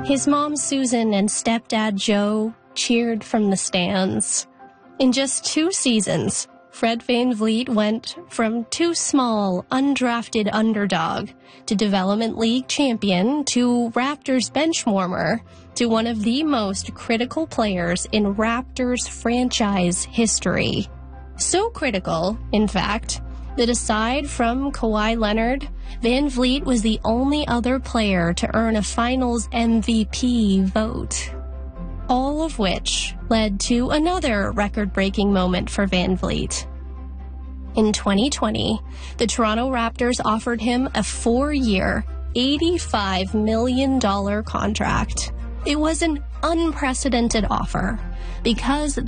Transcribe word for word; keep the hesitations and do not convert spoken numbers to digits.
His mom, Susan, and stepdad, Joe, cheered from the stands. In just two seasons, Fred VanVleet went from too small, undrafted underdog to Development League champion to Raptors bench warmer to one of the most critical players in Raptors franchise history. So critical, in fact, that aside from Kawhi Leonard, VanVleet was the only other player to earn a Finals M V P vote. All of which led to another record-breaking moment for VanVleet. In twenty twenty, the Toronto Raptors offered him a four-year, eighty-five million dollars contract. It was an unprecedented offer because